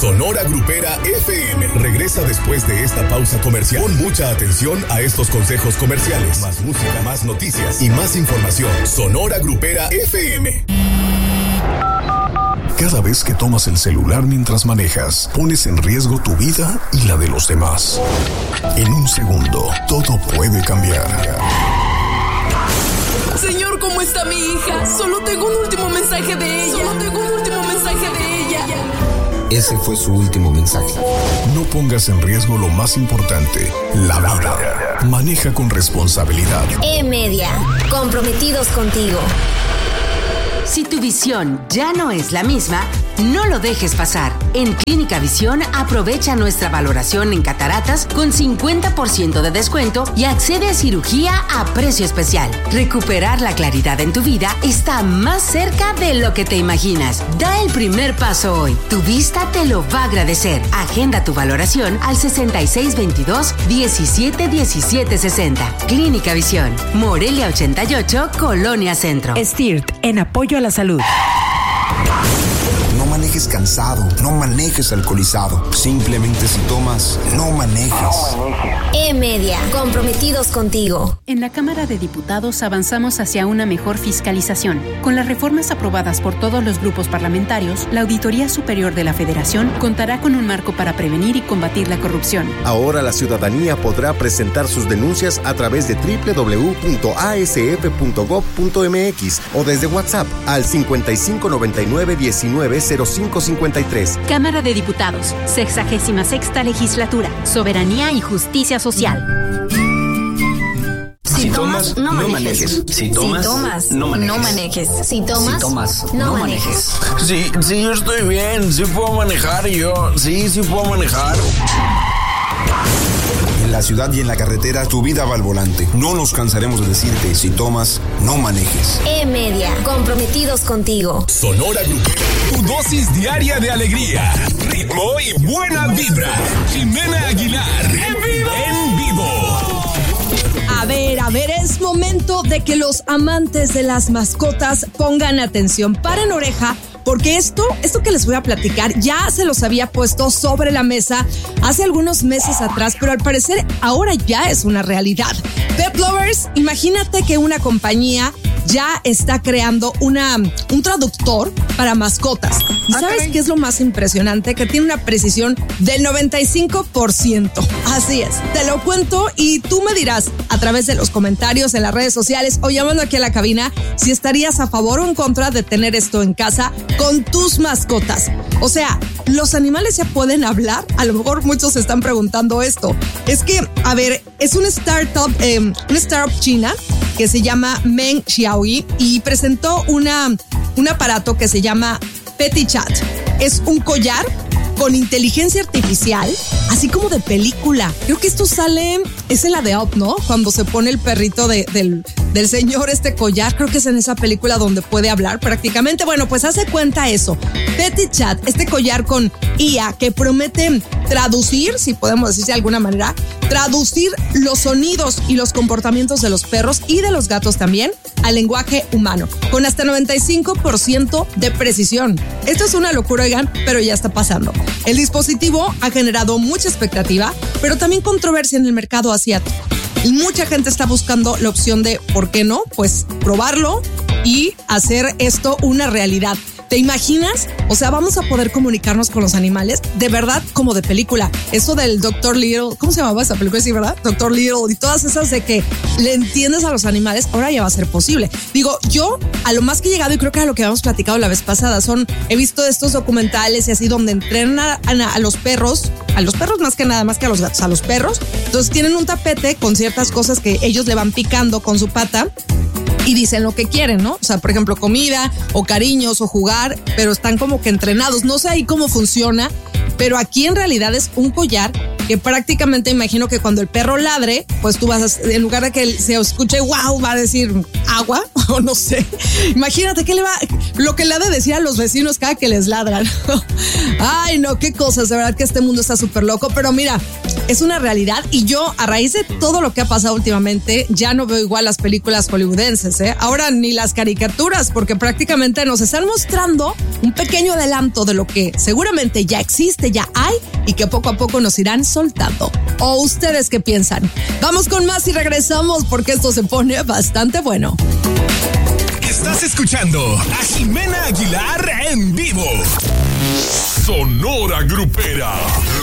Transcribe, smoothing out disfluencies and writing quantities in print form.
Sonora Grupera FM regresa después de esta pausa comercial. Pon mucha atención a estos consejos comerciales. Más música, más noticias y más información. Sonora Grupera FM. Cada vez que tomas el celular mientras manejas, pones en riesgo tu vida y la de los demás. En un segundo, todo puede cambiar. Señor, ¿cómo está mi hija? Solo tengo un último mensaje de ella. Ese fue su último mensaje. No pongas en riesgo lo más importante, la vida. Maneja con responsabilidad. E-Media, comprometidos contigo. Si tu visión ya no es la misma, no lo dejes pasar. En Clínica Visión aprovecha nuestra valoración en cataratas con 50% de descuento y accede a cirugía a precio especial. Recuperar la claridad en tu vida está más cerca de lo que te imaginas. Da el primer paso hoy. Tu vista te lo va a agradecer. Agenda tu valoración al 6622-171760. Clínica Visión, Morelia 88, Colonia Centro. STIRT, en apoyo a la salud. No manejes cansado, no manejes alcoholizado. Simplemente si tomas, no manejes. E-Media, comprometidos contigo. En la Cámara de Diputados avanzamos hacia una mejor fiscalización. Con las reformas aprobadas por todos los grupos parlamentarios, la Auditoría Superior de la Federación contará con un marco para prevenir y combatir la corrupción. Ahora la ciudadanía podrá presentar sus denuncias a través de www.asf.gov.mx o desde WhatsApp al 5599-190553. Cámara de Diputados, 66ª Legislatura, Soberanía y Justicia Social. Si tomas, no manejes. Si tomas, no manejes. Si tomas, no manejes. Sí, yo estoy bien. Sí puedo manejar yo. Sí puedo manejar. En la ciudad y en la carretera, tu vida va al volante. No nos cansaremos de decirte, si tomas, no manejes. E-Media, comprometidos contigo. Sonora Grupera. Tu dosis diaria de alegría, ritmo y buena vibra. Jimena Aguilar. ¡En vivo! A ver, es momento de que los amantes de las mascotas pongan atención. Paren oreja, porque esto que les voy a platicar ya se los había puesto sobre la mesa hace algunos meses atrás, pero al parecer ahora ya es una realidad. Pet Lovers, imagínate que una compañía ya está creando un traductor para mascotas. ¿Y sabes qué es lo más impresionante? Que tiene una precisión del 95%. Así es, te lo cuento y tú me dirás a través de los comentarios en las redes sociales o llamando aquí a la cabina si estarías a favor o en contra de tener esto en casa con tus mascotas. O sea, ¿los animales ya pueden hablar? A lo mejor muchos se están preguntando esto. Es que, a ver, es una startup china que se llama Meng Xiaoyi y presentó un aparato que se llama PetiChat. Es un collar con inteligencia artificial, así como de película. Creo que esto es en la de Up, ¿no? Cuando se pone el perrito del señor este collar, creo que es en esa película donde puede hablar prácticamente. Bueno, pues hace cuenta eso. PetiChat, este collar con IA que promete traducir, si podemos decir de alguna manera, traducir los sonidos y los comportamientos de los perros y de los gatos también al lenguaje humano, con hasta 95% de precisión. Esto es una locura, oigan, pero ya está pasando. El dispositivo ha generado mucha expectativa, pero también controversia en el mercado asiático. Y mucha gente está buscando la opción de, ¿por qué no? Pues probarlo y hacer esto una realidad. ¿Te imaginas? O sea, vamos a poder comunicarnos con los animales de verdad como de película. Eso del Dr. Little, ¿cómo se llamaba esa película? Sí, ¿verdad? Dr. Little y todas esas de que le entiendes a los animales, ahora ya va a ser posible. Digo, yo a lo más que he llegado y creo que a lo que habíamos platicado la vez pasada he visto estos documentales y así donde entrenan a los perros más que nada, más que a los gatos, a los perros. Entonces tienen un tapete con ciertas cosas que ellos le van picando con su pata y dicen lo que quieren, ¿no? O sea, por ejemplo, comida o cariños o jugar, pero están como que entrenados. No sé ahí cómo funciona, pero aquí en realidad es un collar que prácticamente imagino que cuando el perro ladre, pues tú vas a, en lugar de que se escuche wow, va a decir agua o no sé. Imagínate lo que le ha de decir a los vecinos cada que les ladran. Ay, no, qué cosas, de verdad que este mundo está súper loco, pero mira, es una realidad y yo, a raíz de todo lo que ha pasado últimamente, ya no veo igual las películas hollywoodenses, ¿eh? Ahora ni las caricaturas, porque prácticamente nos están mostrando un pequeño adelanto de lo que seguramente ya existe, ya hay y que poco a poco nos irán soltando. ¿O ustedes qué piensan? Vamos con más y regresamos porque esto se pone bastante bueno. Estás escuchando a Jimena Aguilar en vivo. Sonora Grupera.